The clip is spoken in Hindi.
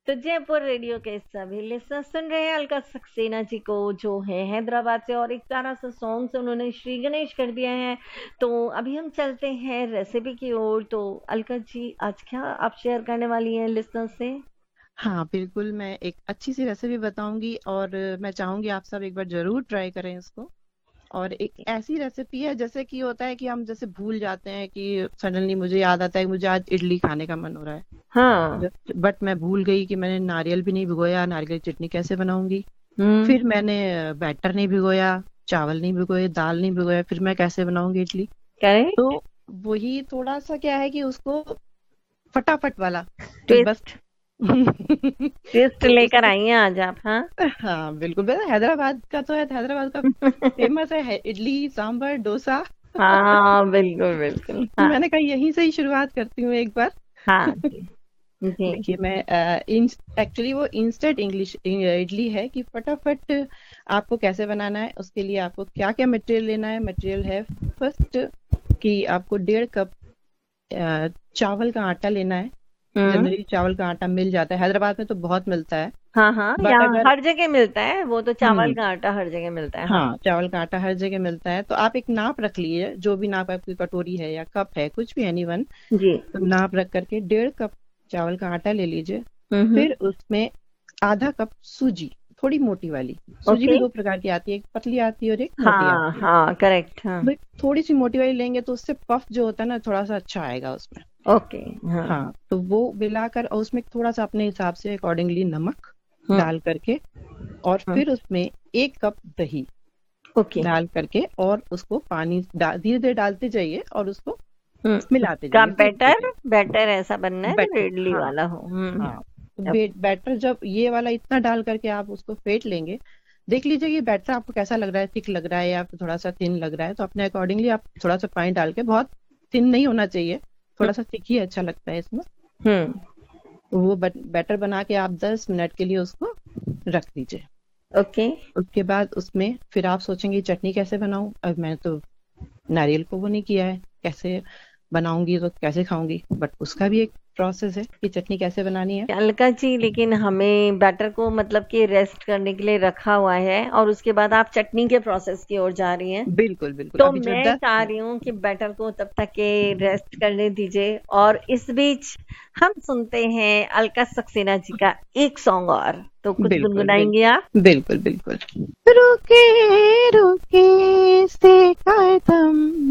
तो जयपुर रेडियो के सभी लिसनर्स सुन रहे हैं अलका सक्सेना जी को, जो है हैदराबाद से, और एक प्यारा सा सॉन्ग से उन्होंने श्री गणेश कर दिया है। तो अभी हम चलते हैं रेसिपी की ओर। तो अलका जी, आज क्या आप शेयर करने वाली हैं लिसनर्स से? हाँ बिल्कुल, मैं एक अच्छी सी रेसिपी बताऊंगी और मैं चाहूंगी आप सब एक बार जरूर ट्राई करें इसको। और एक ऐसी रेसिपी है, जैसे कि होता है कि हम जैसे भूल जाते हैं कि सडनली मुझे याद आता है कि मुझे आज इडली खाने का मन हो रहा है। हाँ। बट मैं भूल गई कि मैंने नारियल भी नहीं भिगोया, नारियल की चटनी कैसे बनाऊंगी। हम्म। फिर मैंने बैटर नहीं भिगोया, चावल नहीं भिगोए, दाल नहीं भिगोया, फिर मैं कैसे बनाऊंगी इडली। तो करेक्ट। वही थोड़ा सा क्या है कि उसको फटाफट वाला कि बस ट्विस्ट। ट्विस्ट तो लेकर उसको आई हैं आज आप, हाँ। हाँ बिल्कुल, वैसे हैदराबाद का तो है, हैदराबाद का फेमस है इडली सांभर डोसा। हाँ बिल्कुल बिल्कुल, हाँ। मैंने कहा यहीं से ही शुरुआत करती हूँ एक बार। हाँ जी। जी। देखिए मैं एक्चुअली वो इंस्टेंट इंग्लिश इडली है कि फटाफट आपको कैसे बनाना है। उसके लिए आपको क्या क्या मटेरियल लेना है। मटेरियल है फर्स्ट कि आपको 1.5 कप चावल का आटा लेना है। हम्म। जनरली चावल का आटा मिल जाता है, हैदराबाद में तो बहुत मिलता है। हाँ हाँ, बट यहाँ अगर हर जगह मिलता है वो तो, चावल हम्म का आटा हर जगह मिलता है, हाँ। हाँ, चावल का आटा हर जगह मिलता है, तो आप एक नाप रख लीजिए, जो भी नाप आपकी कटोरी है या कप है, कुछ भी एनीवन। जी। तो नाप रख करके 1.5 कप चावल का आटा ले लीजिए। हम्म। फिर उसमें आधा कप सूजी, थोड़ी मोटी वाली। सूजी ओके। भी 2 प्रकार की आती है, एक पतली आती है और एक मोटी हाँ आती है। हाँ, करेक्ट, हाँ। भाई थोड़ी सी मोटी वाली लेंगे तो उससे पफ जो होता है ना, थोड़ा सा अच्छा आएगा उसमें। ओके। हाँ। हाँ, तो वो मिलाकर और उसमें थोड़ा सा अपने हिसाब से अकॉर्डिंगली नमक हम्म। डाल करके, और हम्म। फिर उसमें 1 कप दही ओके। डाल करके, और उसको पानी धीरे धीरे डालते जाइए और उसको हम्म। मिलाते का जाइए, फेंटते बैटर, जाइए। बैटर ऐसा बनना है जो बैटर, इडली हाँ वाला हो। हाँ। ओके। बैटर जब ये वाला इतना डाल करके आप उसको फेंट लेंगे, देख लीजिए कि बैटर आपको कैसा लग रहा है, थिक लग रहा है या फिर थोड़ा सा थिन लग रहा है, तो अपने अकॉर्डिंगली आप थोड़ा सा पानी डाल के, बहुत थिन नहीं होना चाहिए, थोड़ा सा थिक ही अच्छा लगता है इसमें। हम्म। तो वो बैटर बना के आप 10 मिनट के लिए उसको रख दीजिए। ओके। उसके बाद उसमें फिर आप सोचेंगे चटनी कैसे बनाऊं। अब मैं तो नारियल को वो नहीं किया है, कैसे बनाऊंगी तो कैसे खाऊंगी, बट उसका भी एक प्रोसेस है कि चटनी कैसे बनानी है। अलका जी, लेकिन हमें बैटर को मतलब कि रेस्ट करने के लिए रखा हुआ है, और उसके बाद आप चटनी के प्रोसेस की ओर जा रही हैं। बिल्कुल बिल्कुल, तो अभी जो मैं दस चाह रही हूँ कि बैटर को तब तक के रेस्ट करने दीजिए, और इस बीच हम सुनते हैं अलका सक्सेना जी का एक सॉन्ग और। तो कुछ बिल्कुल गुनगुनाएंगे आप? बिल्कुल बिल्कुल बिल्कुल। रुके रुके से कदम